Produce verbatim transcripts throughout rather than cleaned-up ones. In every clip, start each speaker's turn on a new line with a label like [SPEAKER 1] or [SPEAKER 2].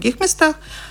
[SPEAKER 1] других местах.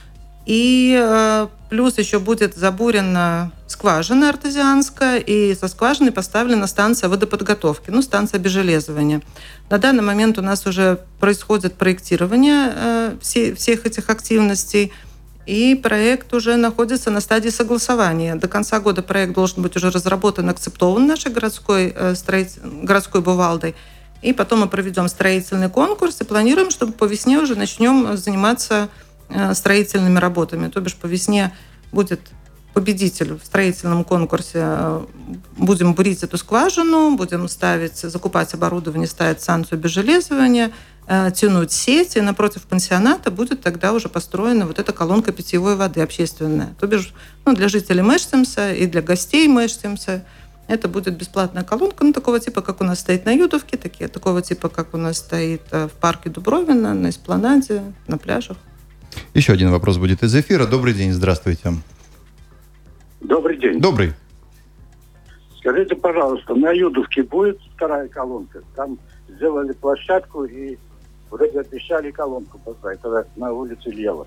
[SPEAKER 1] И плюс еще будет забурена скважина артезианская, и со скважиной поставлена станция водоподготовки, ну, станция обезжелезывания. На данный момент у нас уже происходит проектирование всех этих активностей, и проект уже находится на стадии согласования. До конца года проект должен быть уже разработан, акцептован нашей городской, городской бувалдой. И потом мы проведем строительный конкурс и планируем, чтобы по весне уже начнем заниматься строительными работами. То бишь по весне будет победитель в строительном конкурсе. Будем бурить эту скважину, будем ставить, закупать оборудование, ставить станцию обезжелезывания, тянуть сеть, и напротив пансионата будет тогда уже построена вот эта колонка питьевой воды общественная. То бишь, ну, для жителей Мэштемса и для гостей Мэштемса это будет бесплатная колонка, ну, такого типа, как у нас стоит на Юдовке, такие, такого типа, как у нас стоит в парке Дубровина, на Эспланаде, на пляжах.
[SPEAKER 2] Еще один вопрос будет из эфира. Добрый день, здравствуйте.
[SPEAKER 3] Добрый день.
[SPEAKER 2] Добрый.
[SPEAKER 3] Скажите, пожалуйста, на Юдовке будет вторая колонка? Там сделали площадку и вроде обещали колонку поставить, тогда на улице Лева.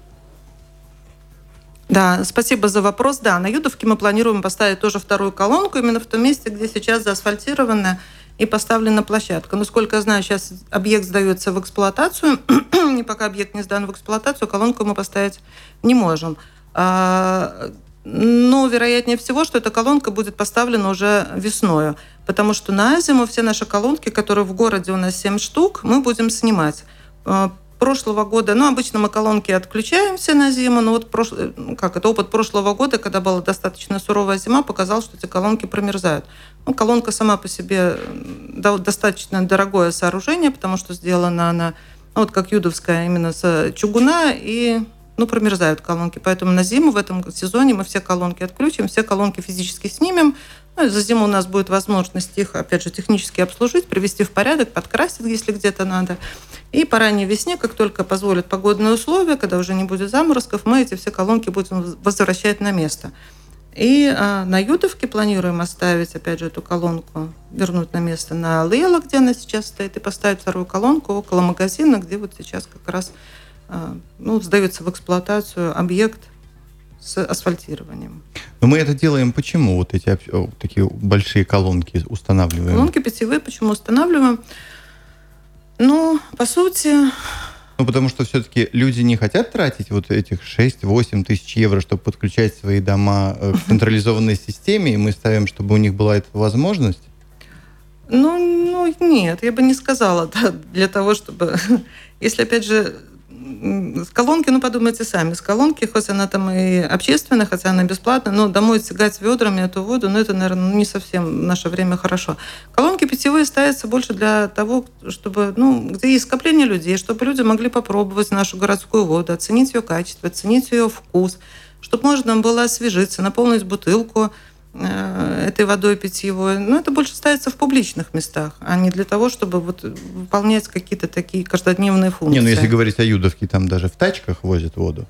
[SPEAKER 1] Да, спасибо за вопрос. Да, на Юдовке мы планируем поставить тоже вторую колонку, именно в том месте, где сейчас заасфальтирована и поставлена площадка. Насколько я знаю, сейчас объект сдается в эксплуатацию, и пока объект не сдан в эксплуатацию, колонку мы поставить не можем. Но вероятнее всего, что эта колонка будет поставлена уже весною, потому что на зиму все наши колонки, которые в городе у нас семь штук, мы будем снимать. Прошлого года, ну, обычно мы колонки отключаем все на зиму, но вот прош... как это, опыт прошлого года, когда была достаточно суровая зима, показал, что эти колонки промерзают. Ну, колонка сама по себе достаточно дорогое сооружение, потому что сделана она, ну, вот как юдовская, именно с чугуна, и, ну, промерзают колонки. Поэтому на зиму в этом сезоне мы все колонки отключим, все колонки физически снимем. Ну, и за зиму у нас будет возможность их, опять же, технически обслужить, привести в порядок, подкрасить, если где-то надо. И по ранней весне, как только позволят погодные условия, когда уже не будет заморозков, мы эти все колонки будем возвращать на место. И а, на Юдовке планируем оставить, опять же, эту колонку, вернуть на место на Лейла, где она сейчас стоит, и поставить вторую колонку около магазина, где вот сейчас как раз а, ну, сдается в эксплуатацию объект с асфальтированием.
[SPEAKER 2] Но мы это делаем почему? Вот эти вот такие большие колонки устанавливаем?
[SPEAKER 1] Колонки питьевые почему устанавливаем? Ну, по сути...
[SPEAKER 2] Ну, потому что все-таки люди не хотят тратить вот этих шесть-восемь тысяч евро, чтобы подключать свои дома к централизованной системе, и мы ставим, чтобы у них была эта возможность?
[SPEAKER 1] Ну, ну нет, я бы не сказала, да, для того, чтобы... Если, опять же, с колонки, ну, подумайте сами, с колонки, хоть она там и общественная, хотя она бесплатная, но домой тягать ведрами эту воду, ну, это, наверное, не совсем в наше время хорошо. Колонки питьевые ставятся больше для того, чтобы, ну, где есть скопление людей, чтобы люди могли попробовать нашу городскую воду, оценить ее качество, оценить ее вкус, чтобы можно было освежиться, наполнить бутылку этой водой питьевой. Но это больше ставится в публичных местах, а не для того, чтобы вот выполнять какие-то такие каждодневные функции.
[SPEAKER 2] Не, ну если говорить о Юдовке, там даже в тачках возят воду.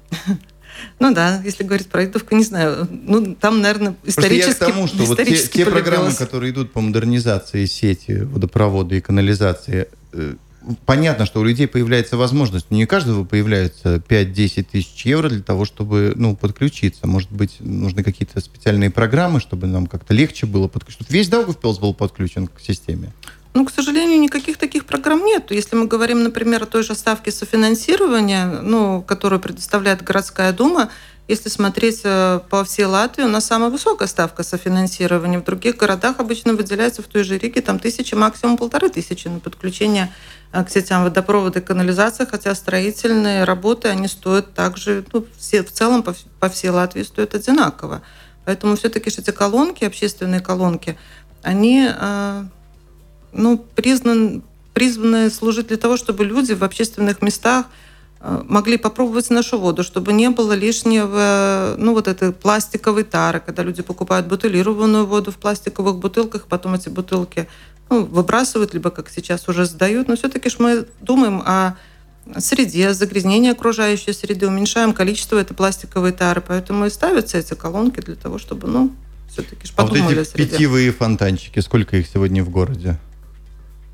[SPEAKER 1] Ну да, если говорить про Юдовку, не знаю. Ну, там, наверное, исторически...
[SPEAKER 2] Просто я к тому, что вот те, те программы, которые идут по модернизации сети водопровода и канализации, понятно, что у людей появляется возможность, но не у каждого появляется пять-десять тысяч евро для того, чтобы, ну, подключиться. Может быть, нужны какие-то специальные программы, чтобы нам как-то легче было подключиться. Весь Даугавпилс был подключен к системе.
[SPEAKER 1] Ну, к сожалению, никаких таких программ нет. Если мы говорим, например, о той же ставке софинансирования, ну, которую предоставляет городская дума, если смотреть по всей Латвии, у нас самая высокая ставка софинансирования. В других городах обычно выделяется в той же Риге там тысячи, максимум полторы тысячи на подключение к сетям водопровода и канализации, хотя строительные работы, они стоят также, ну, все, в целом по, по всей Латвии стоят одинаково. Поэтому все-таки эти колонки, общественные колонки, они э, ну, признаны, призваны служить для того, чтобы люди в общественных местах могли попробовать нашу воду, чтобы не было лишнего, ну, вот этой пластиковой тары, когда люди покупают бутилированную воду в пластиковых бутылках, потом эти бутылки, ну, выбрасывают, либо, как сейчас, уже сдают. Но все-таки ж мы думаем о среде, загрязнении окружающей среды, уменьшаем количество этой пластиковой тары, поэтому и ставятся эти колонки для того, чтобы, ну, все-таки ж подумали
[SPEAKER 2] а вот эти
[SPEAKER 1] о среде.
[SPEAKER 2] питьевые фонтанчики, сколько их сегодня в городе?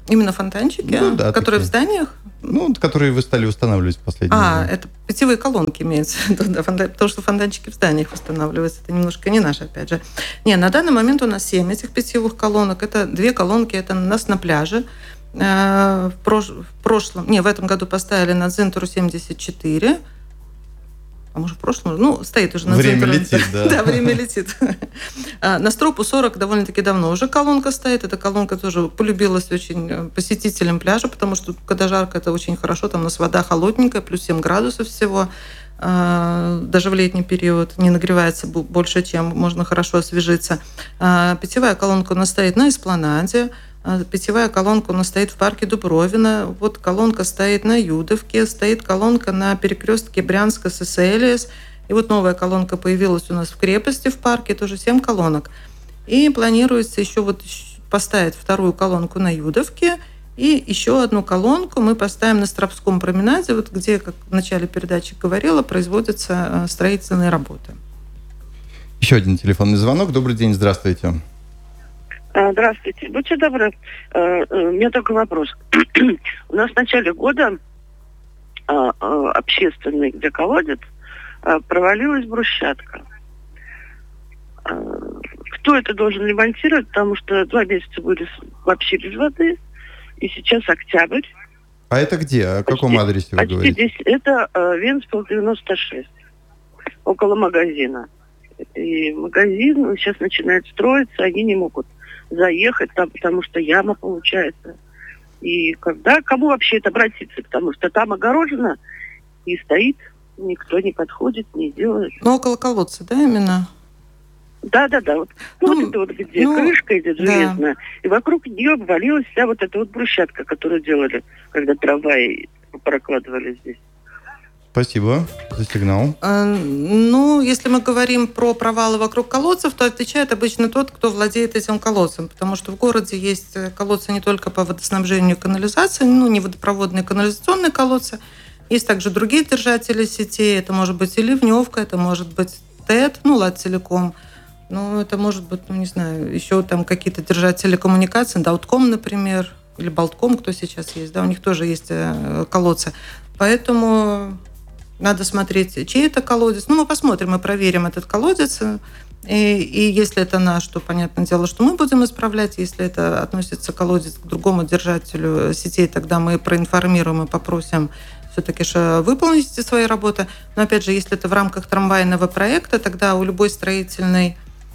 [SPEAKER 1] Именно фонтанчики, ну, да, которые такие. В зданиях?
[SPEAKER 2] Ну, которые вы стали устанавливать в последнее
[SPEAKER 1] а,
[SPEAKER 2] время.
[SPEAKER 1] А, это питьевые колонки имеется в виду, да, фонтан... потому что фонтанчики в зданиях устанавливаются. Это немножко не наше, опять же. Не, на данный момент у нас семь этих питьевых колонок. Это две колонки, это у нас на пляже. В прошлом, не, в этом году поставили на Дзинтуру семьдесят четыре. А может, в прошлом? Ну, стоит уже на
[SPEAKER 2] Время
[SPEAKER 1] Дзинтуру.
[SPEAKER 2] летит, да.
[SPEAKER 1] Да, время летит. На Стропу сорок довольно-таки давно уже колонка стоит. Эта колонка тоже полюбилась очень посетителям пляжа, потому что когда жарко, это очень хорошо. Там у нас вода холодненькая, плюс семь градусов всего. Даже в летний период не нагревается больше, чем можно хорошо освежиться. Питьевая колонка у нас стоит на Эспланаде. Питьевая колонка у нас стоит в парке Дубровина. Вот колонка стоит на Юдовке, стоит колонка на перекрестке Брянска с СЛС. И вот новая колонка появилась у нас в крепости в парке, тоже семь колонок. И планируется еще вот поставить вторую колонку на Юдовке. И еще одну колонку мы поставим на Стропском променаде, вот где, как в начале передачи говорила, производятся строительные работы.
[SPEAKER 2] Еще один телефонный звонок. Добрый день, здравствуйте.
[SPEAKER 4] Здравствуйте. Будьте добры, у меня такой вопрос. У нас в начале года общественный, где колодец, провалилась брусчатка. Кто это должен ремонтировать? Потому что два месяца были вообще без воды, и сейчас октябрь.
[SPEAKER 2] А это где? О каком почти, адресе вы говорите?
[SPEAKER 4] Здесь, это Венспилс девяносто шесть, около магазина. И магазин сейчас начинает строиться, они не могут заехать там, потому что яма получается. И когда, кому вообще это обратиться? Потому что там огорожено и стоит, никто не подходит, не делает.
[SPEAKER 1] Ну, около колодца, да, именно?
[SPEAKER 4] Да-да-да. Вот, ну, ну, вот это вот, где ну, крышка идет железная, да. И вокруг нее обвалилась вся вот эта вот брусчатка, которую делали, когда трамваи прокладывали здесь.
[SPEAKER 2] Спасибо за сигнал.
[SPEAKER 1] Ну, если мы говорим про провалы вокруг колодцев, то отвечает обычно тот, кто владеет этим колодцем, потому что в городе есть колодцы не только по водоснабжению и канализации, ну, не водопроводные, канализационные колодцы, есть также другие держатели сетей, это может быть и ливневка, это может быть ТЭТ, ну, Ладтелеком, ну, это может быть, ну, не знаю, еще там какие-то держатели коммуникаций, Даутком, например, или Болтком, кто сейчас есть, да, у них тоже есть колодцы, поэтому... Надо смотреть, чей это колодец. Ну, мы посмотрим и проверим этот колодец. И, и если это наш, то, понятное дело, что мы будем исправлять. Если это относится колодец к другому держателю сетей, тогда мы проинформируем и попросим все-таки же выполнить свои работы. Но, опять же, если это в рамках трамвайного проекта, тогда у любой строительной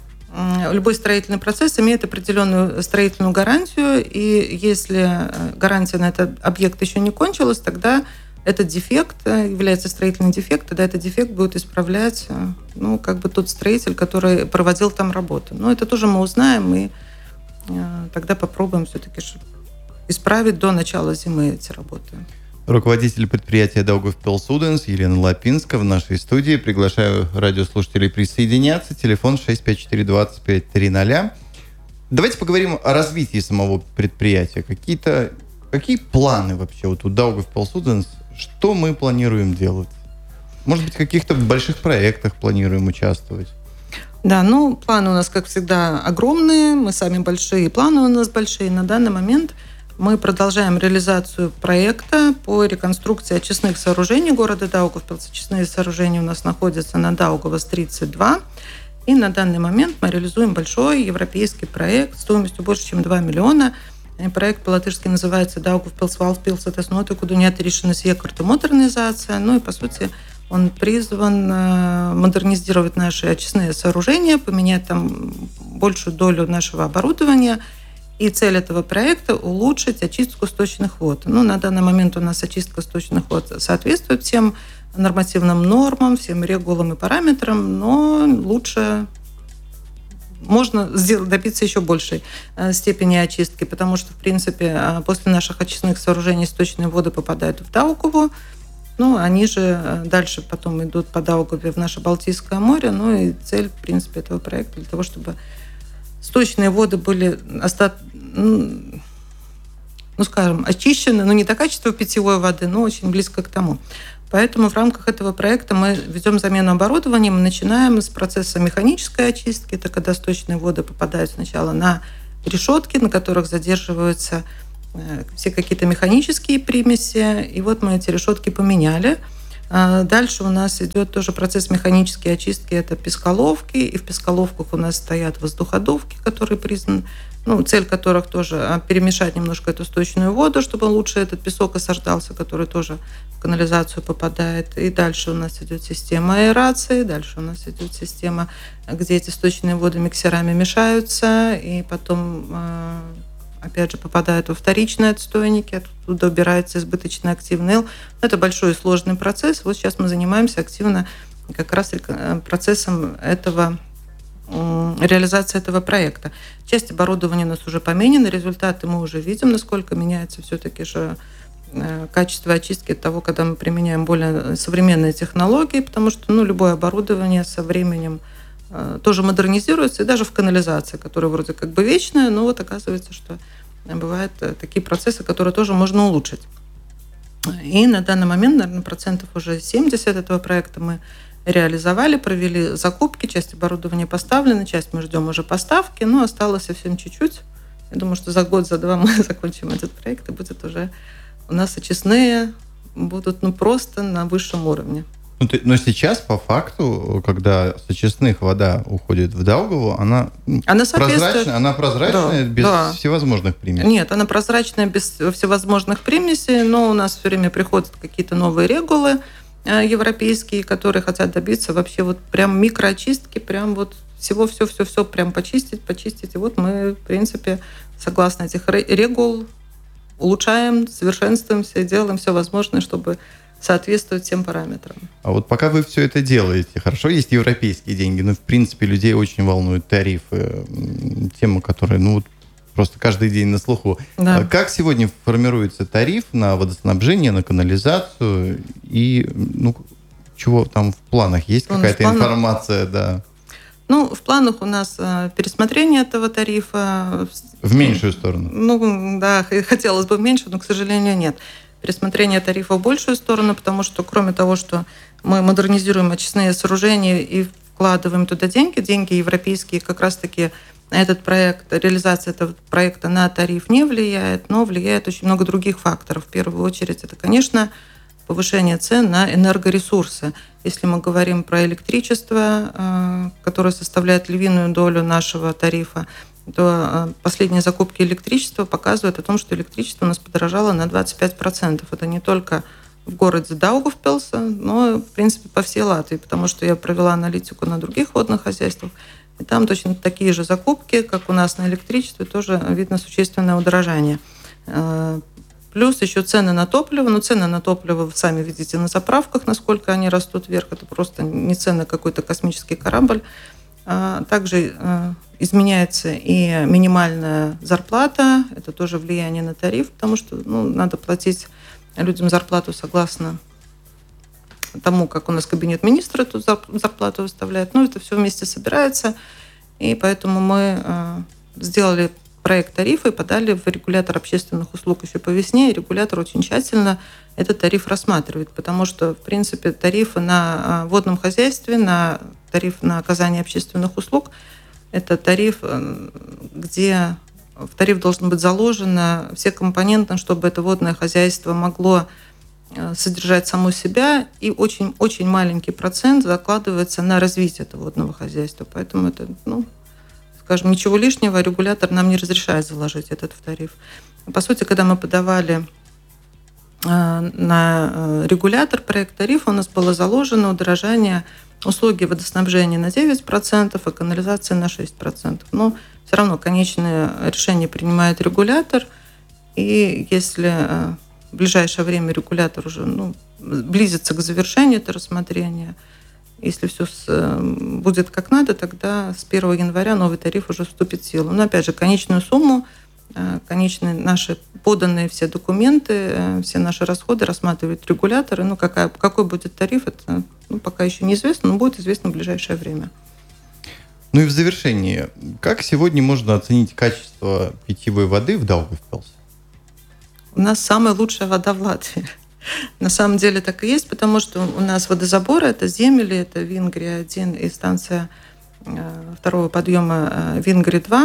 [SPEAKER 1] Любой строительный процесс имеет определенную строительную гарантию. И если гарантия на этот объект еще не кончилась, тогда этот дефект является строительным дефектом, тогда этот дефект будет исправлять, ну, как бы тот строитель, который проводил там работу. Но это тоже мы узнаем, и э, тогда попробуем все-таки исправить до начала зимы эти работы.
[SPEAKER 2] Руководитель предприятия Daugavpils Елена Лапинска в нашей студии. Приглашаю радиослушателей присоединяться. Телефон шесть пять четыре двадцать пять тридцать. Давайте поговорим о развитии самого предприятия. Какие-то, какие планы вообще вот у Daugavpils? Что мы планируем делать? Может быть, в каких-то больших проектах планируем участвовать?
[SPEAKER 1] Да, ну, планы у нас, как всегда, огромные. Мы сами большие, планы у нас большие. На данный момент мы продолжаем реализацию проекта по реконструкции очистных сооружений города Даугавпилс. Очистные сооружения у нас находятся на Даугавас тридцать два. И на данный момент мы реализуем большой европейский проект стоимостью больше, чем два миллиона. Проект по-латышски называется Daugavpils Valstpils atesnotu kuduņēta rišanas iekārtu модернизация. Ну и, по сути, он призван модернизировать наши очистные сооружения, поменять там большую долю нашего оборудования. И цель этого проекта – улучшить очистку сточных вод. Ну, на данный момент у нас очистка сточных вод соответствует всем нормативным нормам, всем регулам и параметрам, но лучше... Можно сделать, добиться еще большей э, степени очистки, потому что, в принципе, э, после наших очистных сооружений сточные воды попадают в Даугаву, ну, они же э, дальше потом идут по Даугаве в наше Балтийское море, ну, и цель, в принципе, этого проекта для того, чтобы сточные воды были, оста... ну, скажем, очищены, но не до качества питьевой воды, но очень близко к тому. Поэтому в рамках этого проекта мы ведем замену оборудования. Мы начинаем с процесса механической очистки. Это когда сточные воды попадают сначала на решетки, на которых задерживаются все какие-то механические примеси, и вот мы эти решетки поменяли. Дальше у нас идет тоже процесс механической очистки, это песколовки, и в песколовках у нас стоят воздуходувки, которые признаны, ну, цель которых тоже перемешать немножко эту сточную воду, чтобы лучше этот песок осаждался, который тоже в канализацию попадает. И дальше у нас идет система аэрации, дальше у нас идет система, где эти сточные воды миксерами мешаются, и потом опять же, попадают во вторичные отстойники, оттуда убирается избыточно активный ил. Это большой и сложный процесс. Вот сейчас мы занимаемся активно как раз процессом этого, реализации этого проекта. Часть оборудования у нас уже поменена, результаты мы уже видим, насколько меняется все-таки же качество очистки от того, когда мы применяем более современные технологии, потому что ну, любое оборудование со временем тоже модернизируется, и даже в канализации, которая вроде как бы вечная, но вот оказывается, что бывают такие процессы, которые тоже можно улучшить. И на данный момент, наверное, процентов уже семьдесят этого проекта мы реализовали, провели закупки, часть оборудования поставлена, часть мы ждем уже поставки, но осталось совсем чуть-чуть. Я думаю, что за год, за два мы закончим этот проект, и будет уже у нас очистные будут ну, просто на высшем уровне.
[SPEAKER 2] Но сейчас, по факту, когда с очистных вода уходит в Даугаву, она,
[SPEAKER 1] она
[SPEAKER 2] прозрачная, она прозрачная, да, без да. всевозможных примесей?
[SPEAKER 1] Нет, она прозрачная без всевозможных примесей, но у нас все время приходят какие-то новые регулы европейские, которые хотят добиться вообще вот прям микроочистки, прям вот всего-все-все-все прям почистить, почистить. И вот мы, в принципе, согласно этих регул, улучшаем, совершенствуемся, делаем все возможное, чтобы соответствует всем параметрам.
[SPEAKER 2] А вот пока вы все это делаете, хорошо, есть европейские деньги, но в принципе людей очень волнуют тарифы, тема, которая, ну, вот просто каждый день на слуху. Да. Как сегодня формируется тариф на водоснабжение, на канализацию и, ну, чего там в планах? Есть ну, какая-то планах... информация, да?
[SPEAKER 1] Ну, в планах у нас пересмотрение этого тарифа.
[SPEAKER 2] В меньшую сторону?
[SPEAKER 1] Ну, да, хотелось бы меньше, но, к сожалению, нет. Пересмотрение тарифа в большую сторону, потому что кроме того, что мы модернизируем очистные сооружения и вкладываем туда деньги, деньги европейские как раз-таки на этот проект, реализация этого проекта на тариф не влияет, но влияет очень много других факторов. В первую очередь это, конечно, повышение цен на энергоресурсы. Если мы говорим про электричество, которое составляет львиную долю нашего тарифа, то последние закупки электричества показывают о том, что электричество у нас подорожало на двадцать пять процентов. Это не только в городе Даугавпилсе, но, в принципе, по всей Латвии, потому что я провела аналитику на других водных хозяйствах, и там точно такие же закупки, как у нас на электричестве, тоже видно существенное удорожание. Плюс еще цены на топливо. Ну, цены на топливо вы сами видите на заправках, насколько они растут вверх. Это просто не цены какой-то космический корабль. Также изменяется и минимальная зарплата. Это тоже влияние на тариф, потому что ну, надо платить людям зарплату согласно тому, как у нас кабинет министра эту зарплату выставляет. Ну, это все вместе собирается. И поэтому мы сделали проект тарифа и подали в регулятор общественных услуг еще по весне. И регулятор очень тщательно этот тариф рассматривает, потому что, в принципе, тарифы на водном хозяйстве, на тариф на оказание общественных услуг – это тариф, где в тариф должны быть заложены все компоненты, чтобы это водное хозяйство могло содержать само себя, и очень-очень маленький процент закладывается на развитие этого водного хозяйства. Поэтому это, ну, скажем, ничего лишнего регулятор нам не разрешает заложить этот в тариф. По сути, когда мы подавали на регулятор проект тарифа, у нас было заложено удорожание услуги водоснабжения на девять процентов, а канализации на шесть процентов. Но все равно конечное решение принимает регулятор, и если в ближайшее время регулятор уже ну, близится к завершению этого рассмотрения, если все будет как надо, тогда с первого января новый тариф уже вступит в силу. Но опять же, конечную сумму, конечные наши поданные все документы, все наши расходы рассматривает регулятор. И, ну, какая, какой будет тариф, это ну, пока еще неизвестно, но будет известно в ближайшее время.
[SPEAKER 2] Ну и в завершении, как сегодня можно оценить качество питьевой воды в Даугавпилсе?
[SPEAKER 1] У нас самая лучшая вода в Латвии. На самом деле так и есть, потому что у нас водозаборы, это Земели, это Вингрия один и станция второго подъема Вингрия два.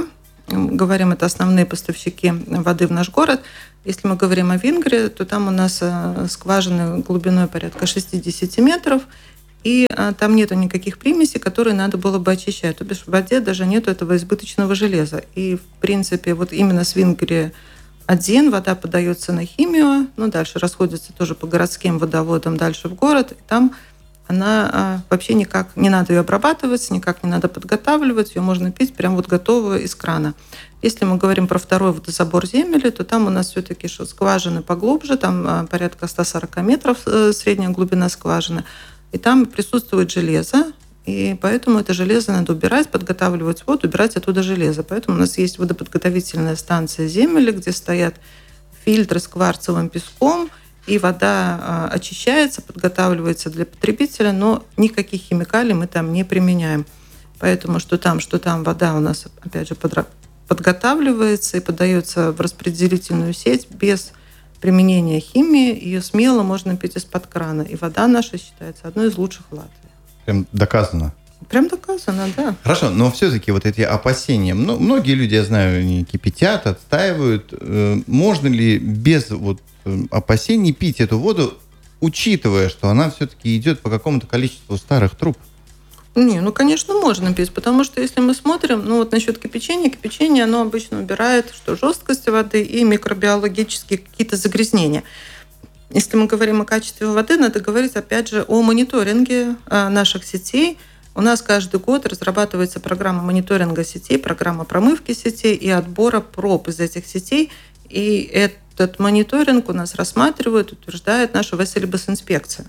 [SPEAKER 1] говорим, это основные поставщики воды в наш город. Если мы говорим о Венгрии, то там у нас скважины глубиной порядка шестьдесят метров, и там нету никаких примесей, которые надо было бы очищать. То бишь в воде даже нету этого избыточного железа. И, в принципе, вот именно с Венгрии один вода подается на химию, ну, дальше расходится тоже по городским водоводам дальше в город, и там она а, вообще никак, не надо ее обрабатывать, никак не надо подготавливать, ее можно пить прям вот готовую из крана. Если мы говорим про второй водозабор земли, то там у нас все-таки скважины поглубже, там а, порядка сто сорок метров а, средняя глубина скважины, и там присутствует железо, и поэтому это железо надо убирать, подготавливать воду, убирать оттуда железо. Поэтому у нас есть водоподготовительная станция земли, где стоят фильтры с кварцевым песком, и вода очищается, подготавливается для потребителя, но никаких химикалий мы там не применяем. Поэтому что там, что там вода у нас, опять же, подготавливается и подается в распределительную сеть без применения химии. Ее смело можно пить из-под крана. И вода наша считается одной из лучших в Латвии.
[SPEAKER 2] Прям доказано.
[SPEAKER 1] Прям доказано, да.
[SPEAKER 2] Хорошо, но все-таки вот эти опасения, ну, многие люди, я знаю, они кипятят, отстаивают. Можно ли без вот опасений пить эту воду, учитывая, что она все-таки идет по какому-то количеству старых труб?
[SPEAKER 1] Не, ну, конечно, можно пить, потому что если мы смотрим, ну, вот насчет кипячения, кипячение, оно обычно убирает, что жесткость воды и микробиологические какие-то загрязнения. Если мы говорим о качестве воды, надо говорить, опять же, о мониторинге наших сетей. У нас каждый год разрабатывается программа мониторинга сетей, программа промывки сетей и отбора проб из этих сетей. И этот мониторинг у нас рассматривает, утверждает наша Веселибас-инспекция.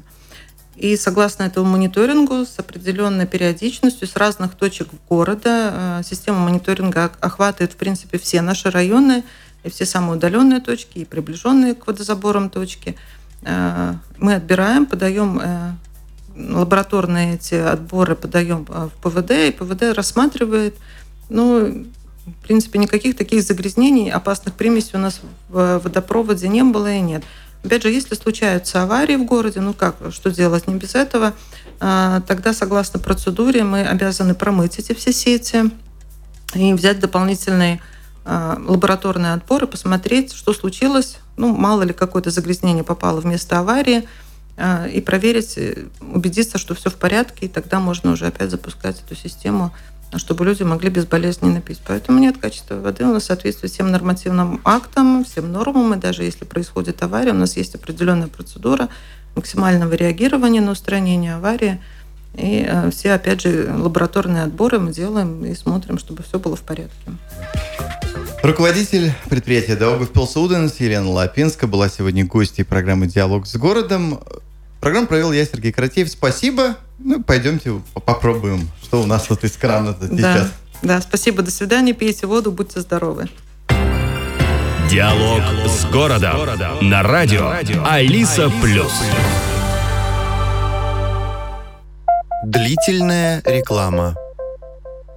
[SPEAKER 1] И согласно этому мониторингу с определенной периодичностью с разных точек города система мониторинга охватывает, в принципе, все наши районы, и все самые удаленные точки, и приближенные к водозаборам точки. Мы отбираем, подаем лабораторные эти отборы, подаем в ПВД, и ПВД рассматривает. Ну, в принципе, никаких таких загрязнений, опасных примесей у нас в водопроводе не было и нет. Опять же, если случаются аварии в городе, ну как, что делать не без этого, тогда, согласно процедуре, мы обязаны промыть эти все сети и взять дополнительные лабораторный отбор и посмотреть, что случилось, ну, мало ли какое-то загрязнение попало в место аварии, и проверить, убедиться, что все в порядке, и тогда можно уже опять запускать эту систему, чтобы люди могли безболезненно пить. Поэтому нет, качество воды у нас соответствует всем нормативным актам, всем нормам, и даже если происходит авария, у нас есть определенная процедура максимального реагирования на устранение аварии, и все, опять же, лабораторные отборы мы делаем и смотрим, чтобы все было в порядке.
[SPEAKER 2] Руководитель предприятия Daugavpils Елена Лапинска была сегодня гостьей программы «Диалог с городом». Программу провел я, Сергей Каратеев. Спасибо. Ну, пойдемте попробуем, что у нас вот из крана-то сейчас.
[SPEAKER 1] Да, да, спасибо. До свидания. Пейте воду, будьте здоровы.
[SPEAKER 5] «Диалог с городом» на радио Алиса Плюс.
[SPEAKER 6] Длительная реклама.